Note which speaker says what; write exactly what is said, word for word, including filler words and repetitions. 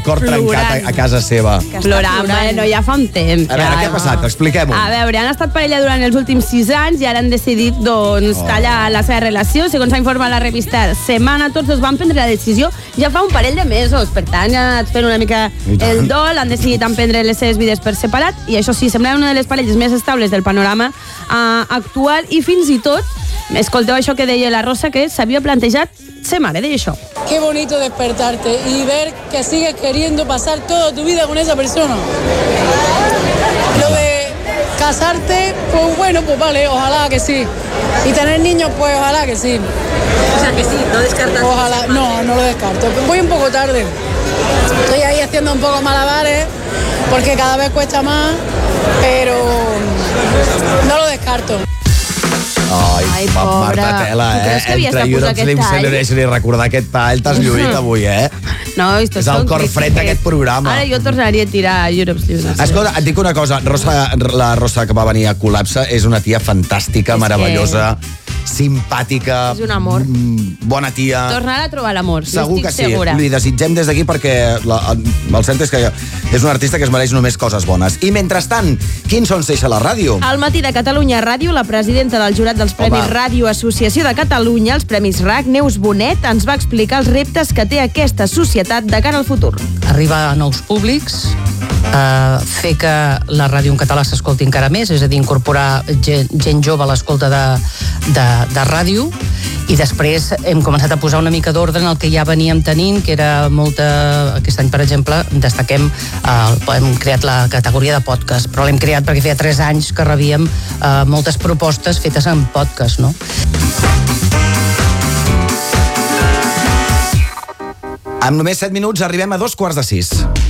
Speaker 1: cor trencat a, a casa seva.
Speaker 2: Plorant, bueno, ja fa un temps.
Speaker 1: A veure, què ha passat? Expliquem-ho.
Speaker 2: A veure, han estat parella durant els últims sis anys i ara han decidit, doncs, oh. tallar la seva relació. Segons ha informat la revista Setmana, tots dos van prendre la decisió ja fa un parell de mesos. Per tant, ja han anat fent una mica el dol, han decidit emprendre les seves vides per separat i això sí, sembla una de les parelles més estables del panorama uh, actual i fins i tot, escolteu això que deia la Rosa, que s'havia plantejat ser mare, deia això.
Speaker 3: Qué bonito despertarte y ver que sigues queriendo pasar toda tu vida con esa persona. Lo de casarte, pues bueno, pues vale, ojalá que sí. Y tener niños, pues ojalá que sí.
Speaker 4: O sea que sí, no descartas.
Speaker 3: Ojalá, no, no lo descarto. Voy un poco tarde. Estoy ahí haciendo un poco malabares porque cada vez cuesta más, pero no lo descarto.
Speaker 1: Ai,
Speaker 2: Ai,
Speaker 1: Marta
Speaker 2: pobra.
Speaker 1: Tela,
Speaker 2: Tu
Speaker 1: eh?
Speaker 2: creus que havies de
Speaker 1: Entre
Speaker 2: posar
Speaker 1: Europe
Speaker 2: aquest
Speaker 1: Slim
Speaker 2: tall?
Speaker 1: Celebration i recordar aquest tall, t'has lluït avui, eh?
Speaker 2: No, esto
Speaker 1: És el cor fred d'aquest programa.
Speaker 2: Ara jo tornaria a tirar a Europe Slim.
Speaker 1: Escolta, et dic una cosa, Rosa, la Rosa que va venir a Col·lapse és una tia fantàstica,
Speaker 2: És
Speaker 1: meravellosa, simpàtica,
Speaker 2: És un amor.
Speaker 1: mm, bona tia.
Speaker 2: Tornarà a trobar l'amor,
Speaker 1: Segur
Speaker 2: n'estic
Speaker 1: que sí.
Speaker 2: segura.
Speaker 1: Li desitgem des d'aquí perquè la, el cert és que és un artista que es mereix només coses bones. I mentrestant, quins són Seix a la ràdio?
Speaker 2: Al matí de Catalunya Ràdio, la presidenta del jurat dels Premis
Speaker 1: Home.
Speaker 2: Ràdio Associació de Catalunya, els Premis R A C, Neus Bonet, ens va explicar els reptes que té aquesta societat de cara al futur.
Speaker 4: Arribar a nous públics, eh, fer que la ràdio en català s'escolti encara més, és a dir, incorporar gent, gent jove a l'escolta de, de, de ràdio, i després hem començat a posar una mica d'ordre en el que ja veníem tenint, que era molta... Aquest any, per exemple, destaquem, eh, hem creat la categoria de podcast, però l'hem creat perquè feia tres anys que rebíem eh, moltes propostes fetes en podcast, no?
Speaker 1: Amb només set minuts arribem a dos quarts de sis.